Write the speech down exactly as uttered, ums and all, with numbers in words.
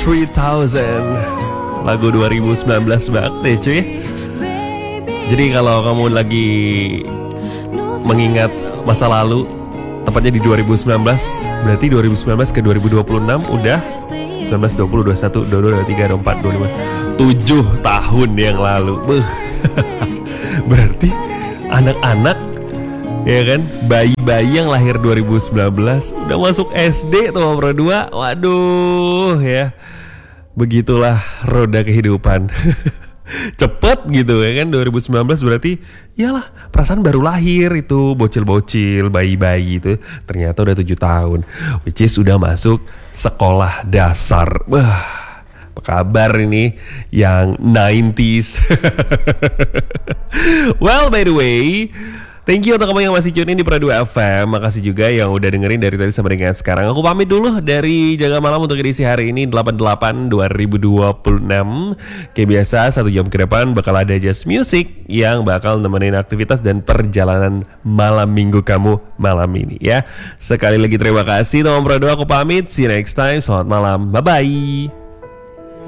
three thousand. Lagu dua ribu sembilan belas banget deh cuy. Jadi kalau kamu lagi mengingat masa lalu, tepatnya di dua ribu sembilan belas, berarti dua ribu sembilan belas ke dua ribu dua puluh enam udah sembilan belas, dua puluh, dua puluh satu, dua puluh dua, dua puluh tiga, dua puluh empat, dua puluh lima, tujuh tahun yang lalu. Beuh. Berarti anak-anak, ya kan, bayi-bayi yang lahir dua ribu sembilan belas udah masuk S D tuh nomor dua. Waduh ya. Begitulah roda kehidupan. Cepet gitu ya kan. Dua ribu sembilan belas berarti iyalah, perasaan baru lahir itu, bocil-bocil, bayi-bayi itu ternyata udah tujuh tahun, which is udah masuk sekolah dasar. Wah, apa kabar ini yang sembilan puluhan? Well, by the way, thank you untuk kamu yang masih tune in di Pro dua F M. Makasih juga yang udah dengerin dari tadi sampai dengan sekarang. Aku pamit dulu dari Jaga Malam untuk edisi hari ini delapan puluh delapan dua ribu dua puluh enam. Kayak biasa, satu jam ke depan bakal ada Just Music yang bakal nemenin aktivitas dan perjalanan malam minggu kamu malam ini ya. Sekali lagi terima kasih teman Pro dua, aku pamit. See you next time. Selamat malam. Bye-bye.